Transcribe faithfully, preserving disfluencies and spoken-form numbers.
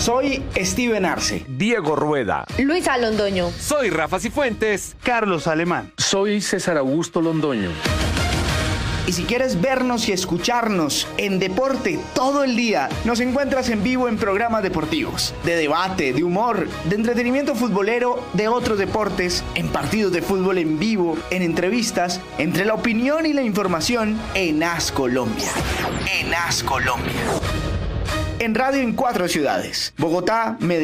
Soy Steven Arce. Diego Rueda. Luisa Londoño. Soy Rafa Cifuentes. Carlos Alemán. Soy César Augusto Londoño. Y si quieres vernos y escucharnos en deporte todo el día, nos encuentras en vivo en programas deportivos, de debate, de humor, de entretenimiento futbolero, de otros deportes, en partidos de fútbol en vivo, en entrevistas, entre la opinión y la información en As Colombia. En As Colombia. En radio en cuatro ciudades: Bogotá, Medellín,